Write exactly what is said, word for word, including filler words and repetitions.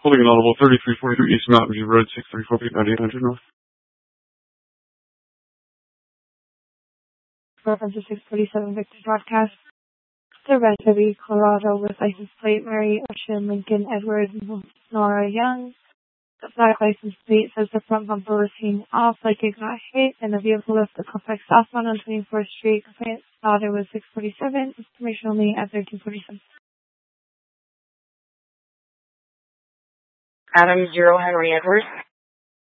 Holding an audible thirty-three forty-three East Mountain View Road, six thirty-four feet, ninety-eight hundred North. Reference to six forty-seven Victor broadcast. The Red City, Colorado, with license plate Mary Ocean Lincoln Edward Nora Young. The black license plate says the front bumper was hanging off like it got hit, and the vehicle left the complex southbound on twenty-fourth Street. Complaint thought it was six forty-seven. Information only at thirteen forty-seven. Adam Zero Henry Edwards.